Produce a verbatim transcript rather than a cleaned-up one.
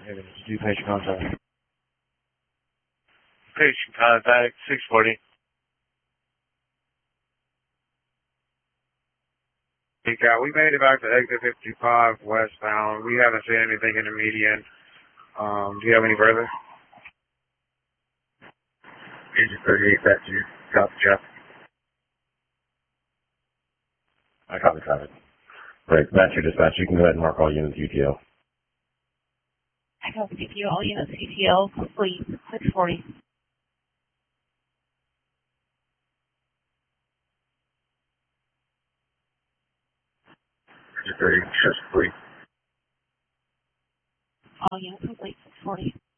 Did you do patient contact? Patient contact, six forty. Yeah, we made it back to exit fifty-five westbound. We haven't seen anything in the median. Um, do you have any further? Engine thirty-eight, back to you. Copy, Jeff. I copy traffic. Great. That's your dispatch. You can go ahead and mark all units U T L. I copy C T O, all units C T L, complete, six forty. Engine thirty, just complete. All units complete, six forty.